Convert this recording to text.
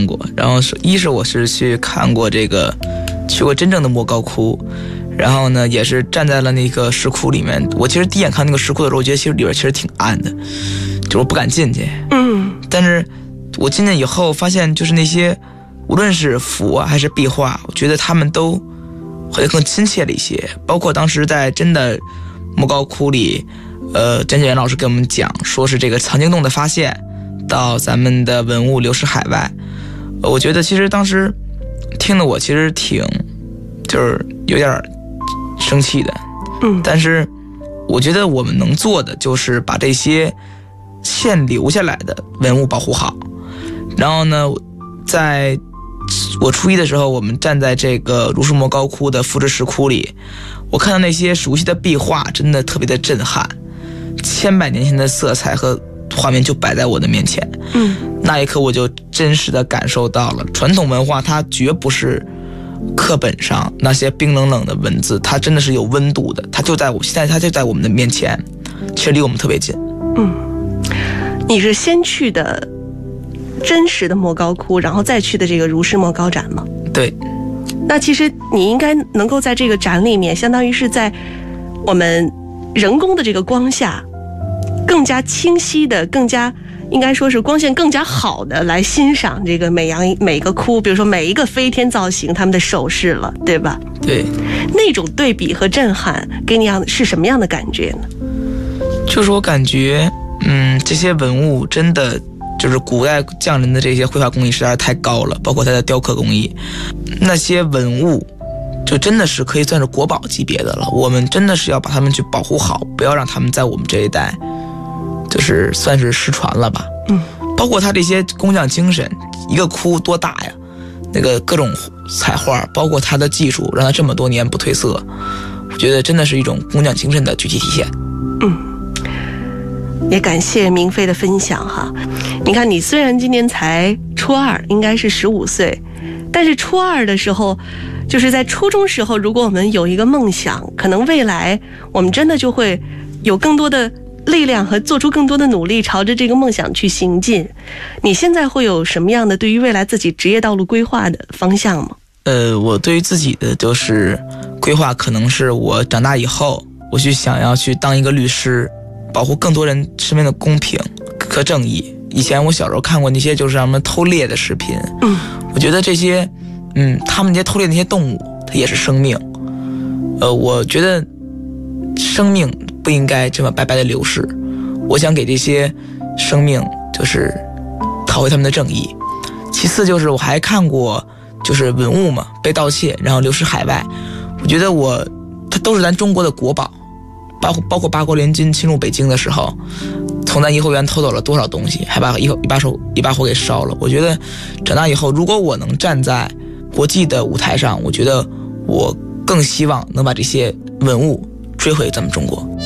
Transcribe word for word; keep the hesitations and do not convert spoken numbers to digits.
过，然后一是我是去看过这个，去过真正的莫高窟，然后呢也是站在了那个石窟里面。我其实第一眼看那个石窟的时候，我觉得其实里边其实挺暗的，就我不敢进去。 嗯， 但是我进去以后发现，就是那些无论是符啊还是壁画，我觉得他们都会更亲切了一些。包括当时在真的莫高窟里，呃，詹建元老师给我们讲，说是这个藏经洞的发现到咱们的文物流失海外，呃、我觉得其实当时听得我其实挺就是有点生气的。 嗯， 但是我觉得我们能做的就是把这些现留下来的文物保护好。然后呢，在我初一的时候，我们站在这个如是莫高窟的复制石窟里，我看到那些熟悉的壁画，真的特别的震撼，千百年前的色彩和画面就摆在我的面前。 嗯， 那一刻我就真实的感受到了传统文化，它绝不是课本上那些冰冷冷的文字，它真的是有温度的，它就在我现在，它就在我们的面前，其实离我们特别近。 嗯，你是先去的真实的莫高窟，然后再去的这个如是莫高展吗？ 对。 那其实你应该能够在这个展里面，相当于是在我们人工的这个光下，更加清晰的，更加应该说是光线更加好的来欣赏这个每样每个窟，比如说每一个飞天造型他们的手势了，对吧？ 对。 那种对比和震撼给你样是什么样的感觉呢？ 就是我感觉嗯，这些文物真的就是古代匠人的这些绘画工艺实在是太高了，包括他的雕刻工艺，那些文物就真的是可以算是国宝级别的了。我们真的是要把他们去保护好，不要让他们在我们这一代就是算是失传了吧。 嗯， 包括他这些工匠精神，一个窟多大呀，那个各种彩画，包括他的技术，让他这么多年不褪色，我觉得真的是一种工匠精神的具体体现。 嗯，也感谢明飞的分享哈。你看，你虽然今年才初二，应该是十五岁，但是初二的时候，就是在初中时候，如果我们有一个梦想，可能未来我们真的就会有更多的力量和做出更多的努力，朝着这个梦想去行进。你现在会有什么样的对于未来自己职业道路规划的方向吗？ 呃，我对于自己的就是规划，可能是我长大以后，我去想要去当一个律师，保护更多人身边的公平和正义。以前我小时候看过那些就是什么偷猎的视频， 嗯， 我觉得这些，嗯，他们那些偷猎的那些动物，它也是生命。呃，我觉得生命不应该这么白白的流逝。我想给这些生命就是讨回他们的正义。其次就是我还看过，就是文物嘛被盗窃，然后流失海外。我觉得我它都是咱中国的国宝。包括包括八国联军侵入北京的时候，从咱颐和园偷走了多少东西，还把一一把手一把火给烧了。我觉得长大以后，如果我能站在国际的舞台上，我觉得我更希望能把这些文物追回咱们中国。